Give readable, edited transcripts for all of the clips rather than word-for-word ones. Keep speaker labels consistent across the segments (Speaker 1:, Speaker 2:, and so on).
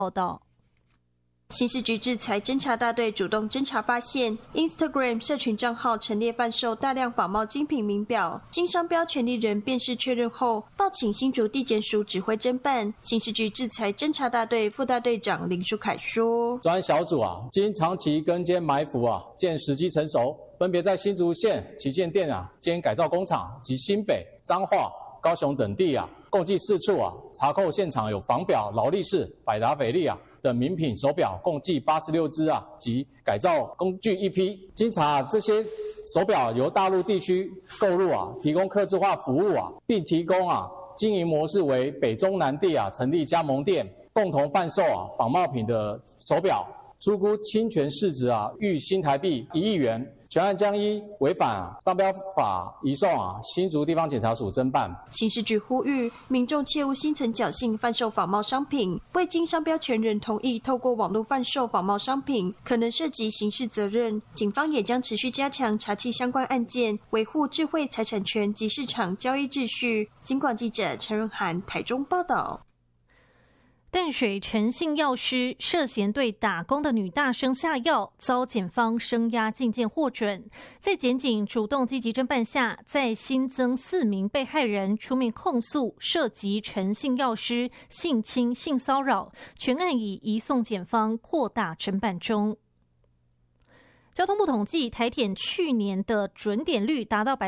Speaker 1: 报道。
Speaker 2: 刑事局制裁侦查大队主动侦查发现 ，Instagram 社群账号陈列贩售大量仿冒精品名表，经商标权利人辨识确认后，报请新竹地检署指挥侦办。刑事局制裁侦查大队副大队长林书凯说：“
Speaker 3: 专案小组经长期跟监埋伏见时机成熟，分别在新竹县旗舰店兼改造工厂及新北、彰化、高雄等地共计4处查扣现场有仿表、劳力士、百达翡丽等名品手表共计86只及改造工具1批。经查这些手表由大陆地区购入提供客制化服务并提供经营模式为北中南地成立加盟店，共同贩售仿冒品的手表，初估侵权市值逾新台币1亿元。全案将依违反商标法移送新竹地方检察署侦办。
Speaker 2: 刑事局呼吁民众切勿心存侥幸贩售仿冒商品，未经商标权人同意透过网络贩售仿冒商品，可能涉及刑事责任。警方也将持续加强查缉相关案件，维护智慧财产权及市场交易秩序。警广记者陈润涵台中报道。
Speaker 1: 淡水陈姓药师涉嫌对打工的女大生下药，遭检方声押禁见获准。在检警主动积极侦办下，再新增4名被害人出面控诉涉及陈姓药师性侵、性骚扰，全案已移送检方扩大侦办中。交通部统计，台铁去年的准点率达到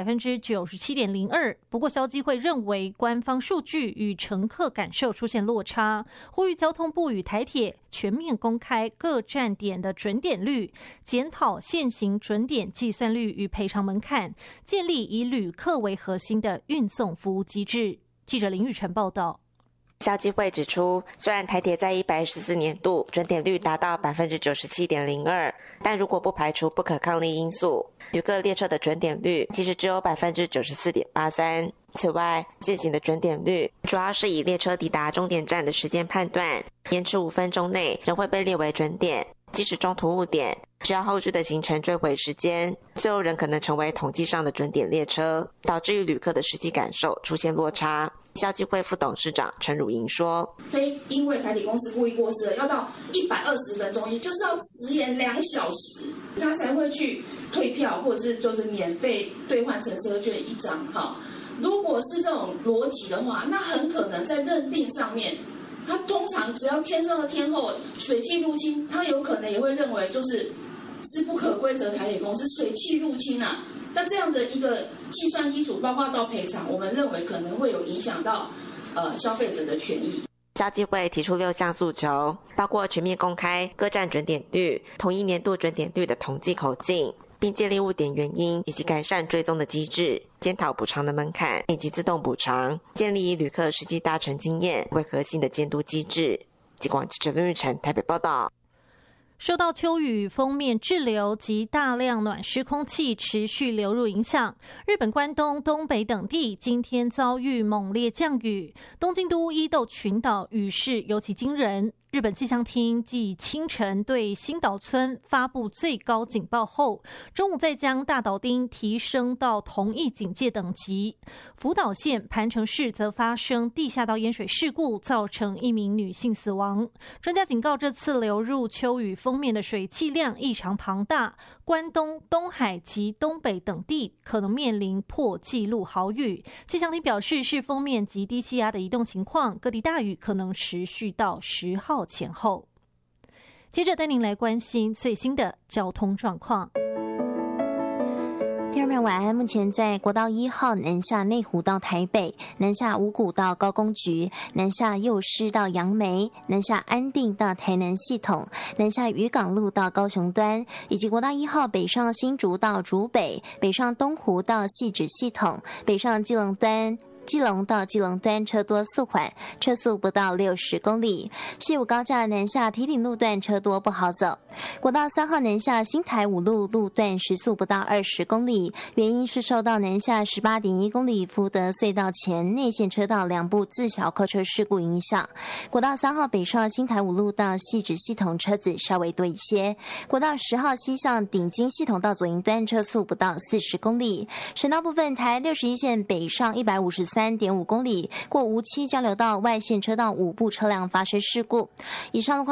Speaker 1: 97.02%， 不过消基会认为官方数据与乘客感受出现落差，呼吁交通部与台铁全面公开各站点的准点率，检讨现行准点计算率与赔偿门槛，建立以旅客为核心的运送服务机制。记者林玉成报道。
Speaker 4: 消基会指出，虽然台铁在114年度准点率达到 97.02%， 但如果不排除不可抗力因素，旅客列车的准点率其实只有 94.83%。此外，现行的准点率主要是以列车抵达终点站的时间判断，延迟5分钟内仍会被列为准点，即使中途误点，只要后续的行程追回时间，最后仍可能成为统计上的准点列车，导致与旅客的实际感受出现落差。消基会副董事长陈汝莹说：“
Speaker 5: 非因为台铁公司故意过失了，要到120分钟，也就是要迟延2小时，他才会去退票，或者是就是免费兑换乘车券1张。如果是这种逻辑的话，那很可能在认定上面，他通常只要天上的天后水汽入侵，他有可能也会认为是不可归责台铁公司水汽入侵啊。那这样的一个计算基础，包括到赔偿，我们认为可能会有影响到消费者的权益。”
Speaker 4: 消基会提出6项诉求，包括全面公开各站准点率、统一年度准点率的统计口径，并建立误点原因以及改善追踪的机制，检讨补偿的门槛以及自动补偿，建立以旅客实际搭乘经验为核心的监督机制。警广记者林玉成台北报道。
Speaker 1: 受到秋雨锋面滞留及大量暖湿空气持续流入影响，日本关东、东北等地今天遭遇猛烈降雨，东京都伊豆群岛雨势尤其惊人。日本气象厅继清晨对新岛村发布最高警报后，中午再将大岛町提升到同一警戒等级。福岛县磐城市则发生地下道淹水事故，造成1名女性死亡。专家警告，这次流入秋雨锋面的水汽量异常庞大，关东、东海及东北等地可能面临破纪录豪雨。气象厅表示，是锋面及低气压的移动情况，各地大雨可能持续到10号前后。接着带您来关心最新的交通状况。
Speaker 6: 听众朋友晚安，目前在国道1号南下内湖到台北，南下五股到高工局，南下幼师到杨梅，南下安定到台南系统，南下渔港路到高雄端，以及国道1号北上新竹到竹北，北上东湖到汐止系统，北上基隆端基隆到基隆端车多速缓，车速不到60公里。西武高架南下堤顶路段车多不好走。国道3号南下新台五路路段时速不到20公里，原因是受到南下18.1公里福德隧道前内线车道2部自小客车事故影响。国道3号北上新台五路到汐止系统车子稍微多一些。国道10号西向顶金系统到左营端车速不到40公里。省道部分，台61线北上154 3.5公里，过无期交流道外线车道5部车辆发生事故。以上的话